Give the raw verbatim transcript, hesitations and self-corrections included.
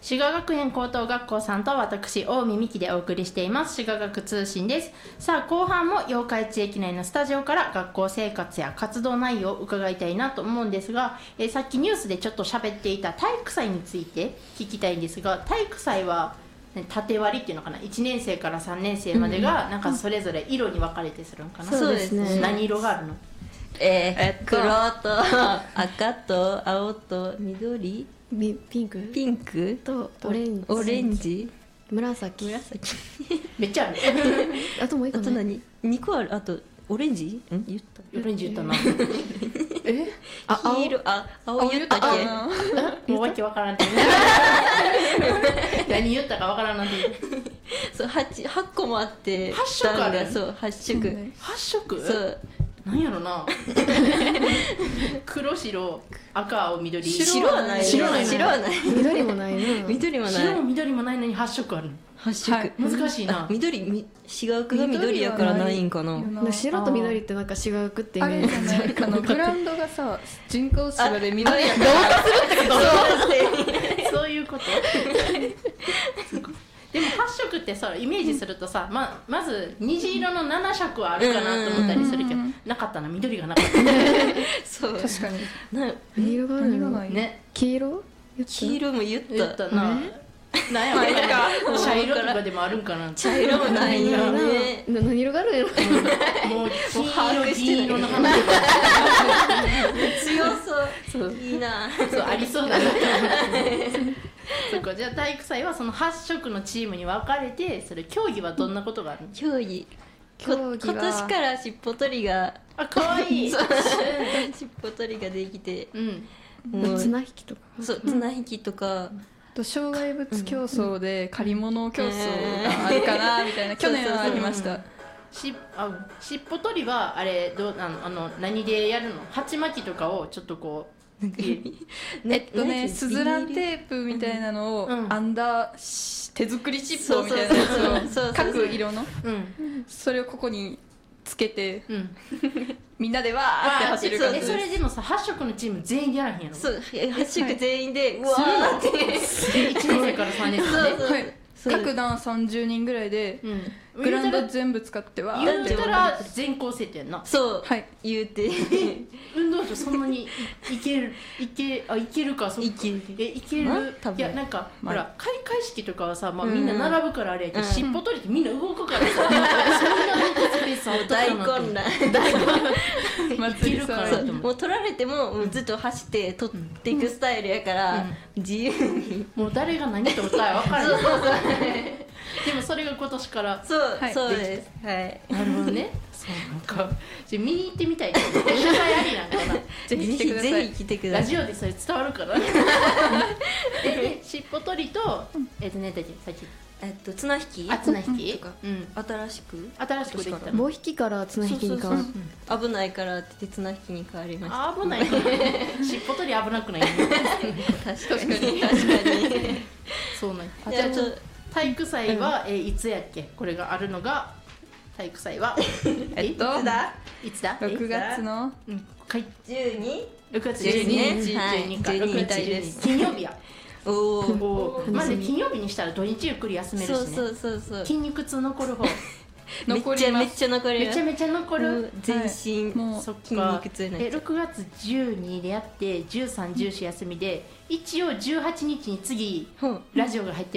滋賀学園高等学校さんと私近江美希でお送りしています滋賀学通信です。さあ後半も八日市駅内のスタジオから学校生活や活動内容を伺いたいなと思うんですが、えー、さっきニュースでちょっと喋っていた体育祭について聞きたいんですが、体育祭は縦割りっていうのかな、いちねん生からさんねん生までがなんかそれぞれ色に分かれてするのかな、 そうですね。 何色があるの？ えー、えっと、黒と赤と青と緑ピンクピンクとオレンジオレンジ紫紫めっちゃあるあともう一個あと何にこある。あとオレンジん言ったオレンジ言ったなえあ黄色あ青言ったっけもうわけわからんって何言ったかわからんなんてそう 8, 8個もあってはち色ある。 そうはち色はち色そうなんやろな黒白赤青緑白はない白はない白はない緑もないな緑もない白も緑もないのにはち色あるの。 はち色、はい、 難しいな。 緑み滋賀区が緑やからないんかな。 白と緑ってなんか滋賀区ってイメージあれじゃないあのグラウンドがさ人工芝で緑やから同化するんだけどそういうことでもはち色ってさイメージするとさ、ま, まず虹色のなな色はあるかなと思ったりするけど、なかったな、緑がなかったそう確かにな何色があるのね。 黄色黄色も言った言ったな。なんやろな、茶色とかでもあるんかな。 茶色もないよね。 何色があるんやろもう黄色銀色の話とか強そう。いいな。 そうありそうだなそこじゃあ体育祭はそのはち色のチームに分かれて、それ競技はどんなことがあるの？ 競技競技は今年からしっぽ取りがあ、かわいいしっぽ取りができて、 うん、 もう綱引きとかそう綱引きとか、 と障害物競争で借り物競争があるかなみたいな、去年はありました。 しあしっぽ取りはあれどうあのあの何でやるの？鉢巻きとかをちょっとこうえっとね、スズランテープみたいなのを編んだ手作り尻尾みたいなやつを各色のそれをここにつけて、うん、みんなでわーって走る感じです。 それでもさはち色のチーム全員でやらへんやろ？ そうはち色全員でうわーっていちねん生からさんねん生まで、 そうそう、はい、各団さんじゅうにんぐらいで、うん、グラウンド全部使っては言うたら全校生ってやんな。 そう、 はい、 言うて運動場そんなにいけるいけあいけるかそいけるえいける、ま、いやなんか、ま、ほら開会式とかはさ、まあ、みんな並ぶからあれやけど、うん、尻尾取りってみんな動くからさ、うん、そんなスペースあった大混乱大混乱いけるからそうもう取られても、うん、ずっと走って取っていくスタイルやから、うん、自由にもう誰が何とったら分かるそうそうそうでもそれが今年からそう、はい、そうです、はい、 なるほどね。そうなんかじゃ見に行ってみたいけど取材ありなんかなぜひ来てください。 ぜひ来てください。 ラジオでそれ伝わるからで尻尾取りとえっとねだっけさっきえっと綱引きあ綱引きとか、うん、新しく新しくできた棒引きから綱引きに変わる。 危ないからって綱引きに変わりました。 あ危ない尻尾取り危なくない確かに確かにそうなんあじゃあちょ体育祭は、うん、えいつやっけこれがあるのが体育祭はえっといつだいつだろくがつのうんはいじゅうにろくがつじゅうにじゅうにかろくがつじゅうに金曜日やおおまず金曜日にしたら土日ゆっくり休めるしね。 そうそうそうそう筋肉痛残る方めっちゃめっちゃ残るめちゃめちゃ残る全身、 はい、そっか筋肉痛になっちゃう。えろくがつじゅうにでやってじゅうさん、じゅうよん休みで一応じゅうはちにちに次ラジオが入って